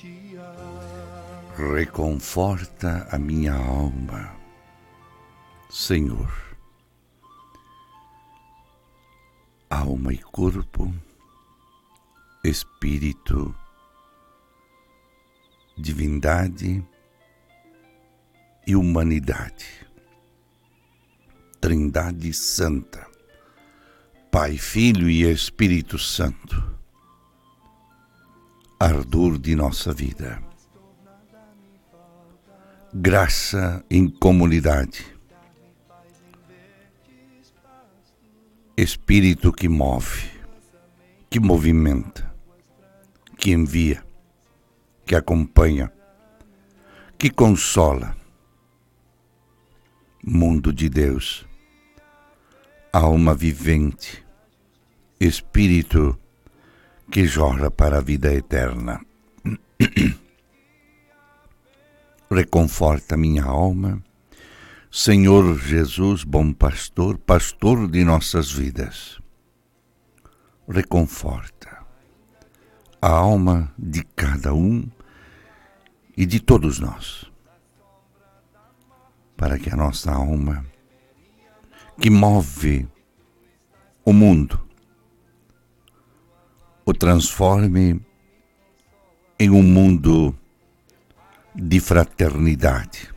Reconforta a minha alma, Senhor. Alma e corpo, espírito, divindade e humanidade. Trindade Santa, Pai, Filho e Espírito Santo. Ardor de nossa vida. Graça em comunidade. Espírito que move, que movimenta, que envia, que acompanha, que consola. Mundo de Deus, alma vivente, Espírito que jorra para a vida eterna. Reconforta minha alma, Senhor Jesus, bom pastor, pastor de nossas vidas. Reconforta a alma de cada um e de todos nós, para que a nossa alma, que move o mundo, o transforme em um mundo de fraternidade,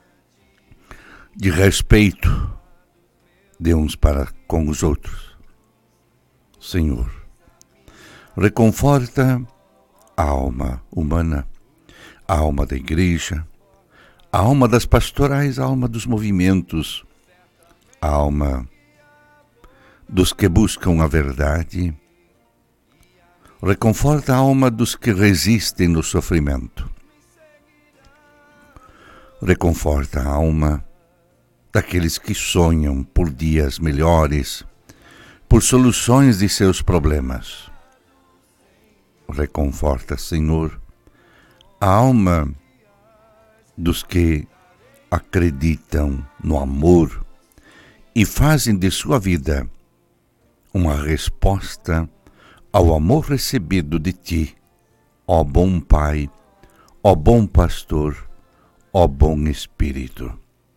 de respeito de uns para com os outros. Senhor, reconforta a alma humana, a alma da igreja, a alma das pastorais, a alma dos movimentos, a alma dos que buscam a verdade. Reconforta a alma dos que resistem no sofrimento. Reconforta a alma daqueles que sonham por dias melhores, por soluções de seus problemas. Reconforta, Senhor, a alma dos que acreditam no amor e fazem de sua vida uma resposta ao amor recebido de Ti, ó bom Pai, ó bom Pastor, ó bom Espírito.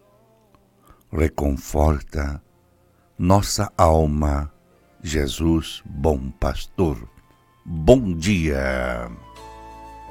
Reconforta nossa alma, Jesus, bom Pastor. Bom dia!